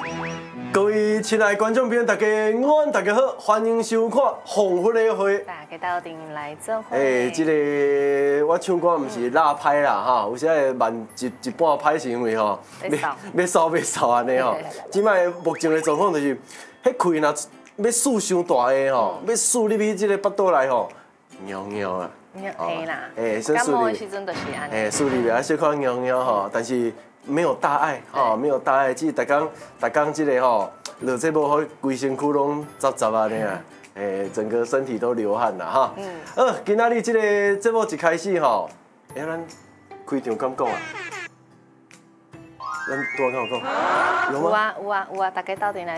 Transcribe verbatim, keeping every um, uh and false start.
各位亲爱的观众朋友，大家午安，大家好，欢迎收看《红婚的会》。 大家到底来做伙。 诶，这个我唱歌唔是拉拍啦哈，有时会慢一一半拍是因为吼， 要要扫要扫安尼吼。即摆目前的状况就是，迄气若要输伤大个吼，要输入去这个腹肚内吼，尿尿啊。 嘿啦， 诶， 感冒的时阵就是安尼。 诶，输入来小可尿尿吼，但是。没有大碍哈，没有大碍，只是大家大家这个吼，落这无好，规身躯拢杂杂啊呢啊，诶，整个身体都流汗啦哈。嗯。呃，今仔日这个节目一开始吼，哎，咱开场敢讲啊？咱多敢有讲？ 有啊有啊有啊，大家到底来